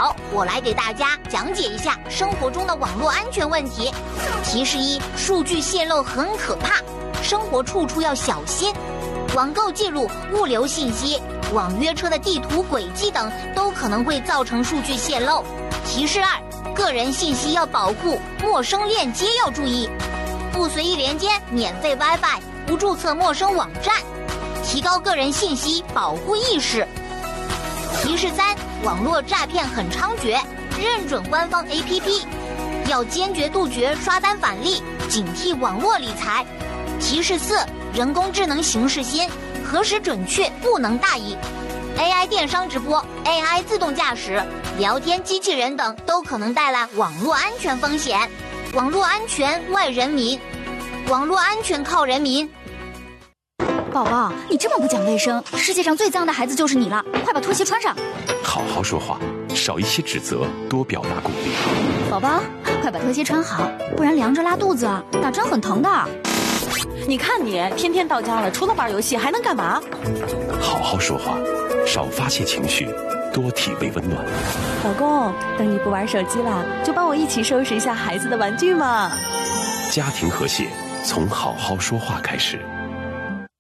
好，我来给大家讲解一下生活中的网络安全问题。提示一：数据泄露很可怕，生活处处要小心。网购记录、物流信息、网约车的地图轨迹等都可能会造成数据泄露。提示二：个人信息要保护，陌生链接要注意，不随意连接免费 WiFi， 不注册陌生网站，提高个人信息保护意识。提示三：网络诈骗很猖獗，认准官方 APP， 要坚决杜绝刷单返利，警惕网络理财。提示四：人工智能形势新，核实准确不能大意。AI 电商直播、AI 自动驾驶、聊天机器人等都可能带来网络安全风险。网络安全外人民，网络安全靠人民。 宝宝，你这么不讲卫生，世界上最脏的孩子就是你了，快把拖鞋穿上。 好好说话，少一些指责，多表达鼓励。 宝宝，快把拖鞋穿好，不然凉着拉肚子，打针很疼的。 你看你天天到家了，除了玩游戏还能干嘛？ 好好说话，少发泄情绪，多体味温暖。 老公，等你不玩手机了，就帮我一起收拾一下孩子的玩具嘛。 家庭和谐从好好说话开始。